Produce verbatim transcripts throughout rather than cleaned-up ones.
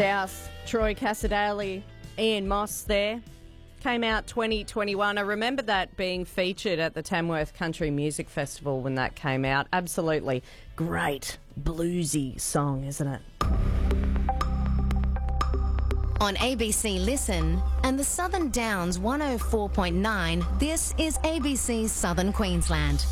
South, Troy Cassadaly, Ian Moss there. Came out twenty twenty-one. I remember that being featured at the Tamworth Country Music Festival when that came out. Absolutely great bluesy song, isn't it? On A B C Listen and the Southern Downs one oh four point nine, this is A B C's Southern Queensland.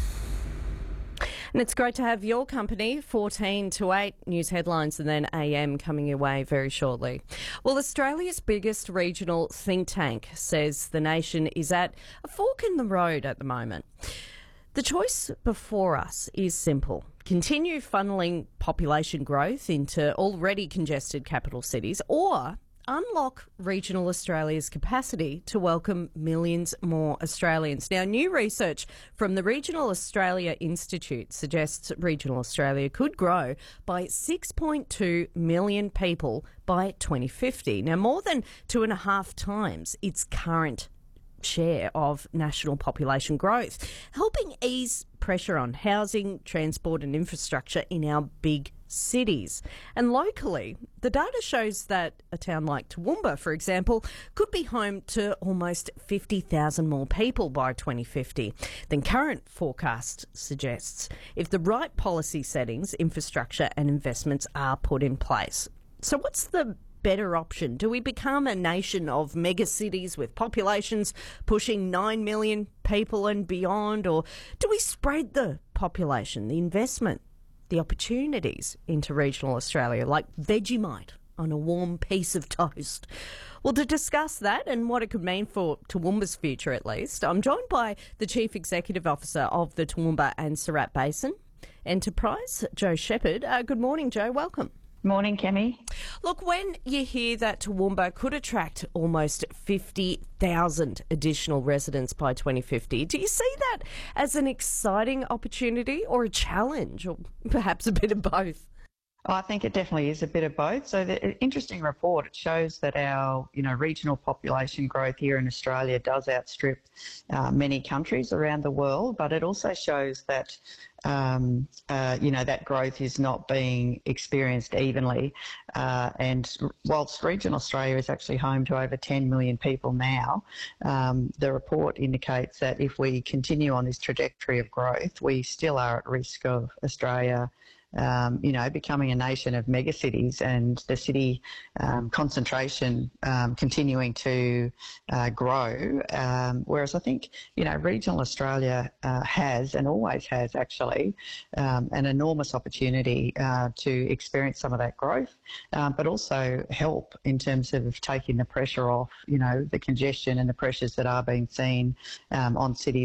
And it's great to have your company, fourteen to eight news headlines and then A M coming your way very shortly. Well, Australia's biggest regional think tank says the nation is at a fork in the road at the moment. The choice before us is simple. Continue funneling population growth into already congested capital cities, or unlock regional Australia's capacity to welcome millions more Australians. Now, new research from the Regional Australia Institute suggests regional Australia could grow by six point two million people by twenty fifty. Now, more than two and a half times its current share of national population growth, helping ease pressure on housing, transport and infrastructure in our big cities. And locally, the data shows that a town like Toowoomba, for example, could be home to almost fifty thousand more people by twenty fifty than current forecast suggests, if the right policy settings, infrastructure and investments are put in place. So what's the better option? Do we become a nation of mega cities with populations pushing nine million people and beyond, or do we spread the population, the investment, the opportunities into regional Australia like Vegemite on a warm piece of toast? Well, to discuss that and what it could mean for Toowoomba's future at least, I'm joined by the Chief Executive Officer of the Toowoomba and Surat Basin Enterprise, Joe Shepherd. Uh, good morning, Joe. Welcome. Morning, Kemi. Look, when you hear that Toowoomba could attract almost fifty thousand additional residents by twenty fifty, do you see that as an exciting opportunity or a challenge, or perhaps a bit of both? Oh, I think it definitely is a bit of both. So the interesting report, it shows that our, you know, regional population growth here in Australia does outstrip uh, many countries around the world, but it also shows that, um, uh, you know, that growth is not being experienced evenly. Uh, and whilst regional Australia is actually home to over ten million people now, um, the report indicates that if we continue on this trajectory of growth, we still are at risk of Australia Um, you know, becoming a nation of megacities and the city um, concentration um, continuing to uh, grow. Um, whereas I think, you know, regional Australia uh, has and always has actually um, an enormous opportunity uh, to experience some of that growth, um, but also help in terms of taking the pressure off, you know, the congestion and the pressures that are being seen um, on cities